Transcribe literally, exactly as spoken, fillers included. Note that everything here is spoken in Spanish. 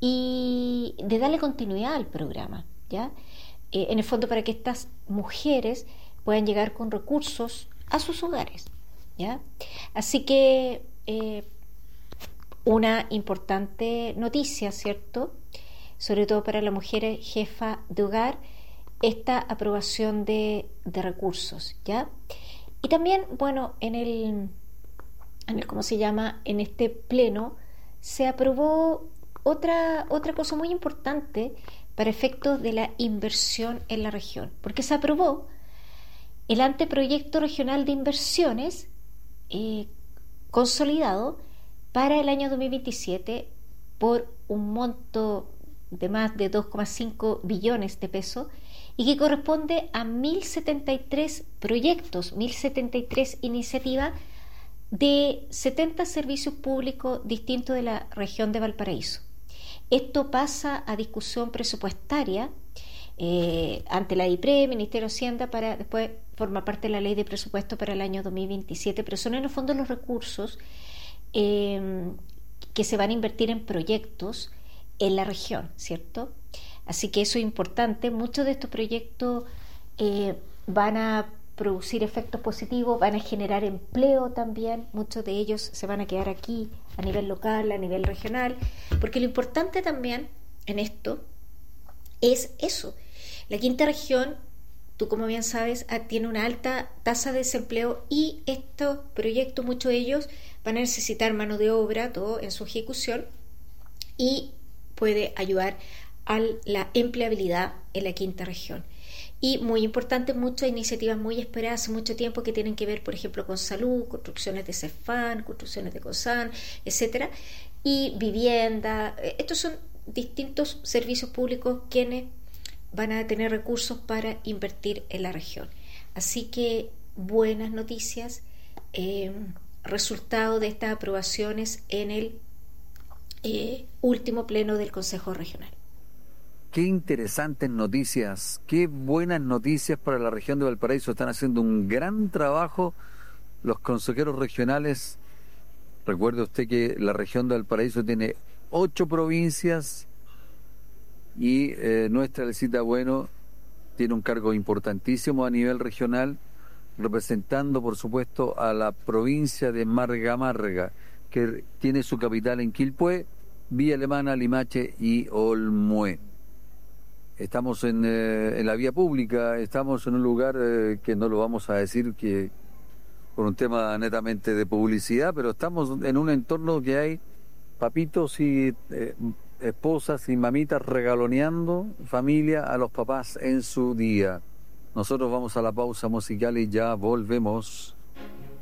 y de darle continuidad al programa, ¿ya? Eh, en el fondo para que estas mujeres puedan llegar con recursos a sus hogares, ¿ya? Así que eh, una importante noticia, ¿cierto? Sobre todo para las mujeres jefas de hogar, esta aprobación de, de recursos, ¿ya? Y también, bueno, en el, en el, ¿cómo se llama? En este pleno se aprobó otra, otra cosa muy importante para efectos de la inversión en la región, porque se aprobó el anteproyecto regional de inversiones eh, consolidado para el año dos mil veintisiete por un monto de más de dos coma cinco billones de pesos y que corresponde a mil setenta y tres proyectos, mil setenta y tres iniciativas de setenta servicios públicos distintos de la región de Valparaíso. Esto pasa a discusión presupuestaria eh, ante la DIPRE, Ministerio de Hacienda, para después formar parte de la ley de presupuesto para el año dos mil veintisiete, pero son en el fondo los recursos eh, que se van a invertir en proyectos en la región, ¿cierto? Así que eso es importante. Muchos de estos proyectos eh, van a producir efectos positivos, van a generar empleo también, muchos de ellos se van a quedar aquí a nivel local, a nivel regional, porque lo importante también en esto es eso. La quinta región, tú como bien sabes, tiene una alta tasa de desempleo y estos proyectos, muchos de ellos van a necesitar mano de obra, todo en su ejecución, y puede ayudar a la empleabilidad en la quinta región. Y muy importante, muchas iniciativas muy esperadas hace mucho tiempo que tienen que ver, por ejemplo, con salud, construcciones de CEFAN, construcciones de COSAN, etcétera, y vivienda. Estos son distintos servicios públicos quienes van a tener recursos para invertir en la región. Así que buenas noticias, eh, resultado de estas aprobaciones en el eh, último pleno del Consejo Regional. Qué interesantes noticias, qué buenas noticias para la región de Valparaíso. Están haciendo un gran trabajo los consejeros regionales. Recuerde usted que la región de Valparaíso tiene ocho provincias y eh, nuestra Lecita Bueno tiene un cargo importantísimo a nivel regional, representando por supuesto a la provincia de Marga Marga, que tiene su capital en Quilpué, Villa Alemana, Limache y Olmué. Estamos en, eh, en la vía pública, estamos en un lugar eh, que no lo vamos a decir que por un tema netamente de publicidad, pero estamos en un entorno que hay papitos y eh, esposas y mamitas regaloneando familia a los papás en su día. Nosotros vamos a la pausa musical y ya volvemos.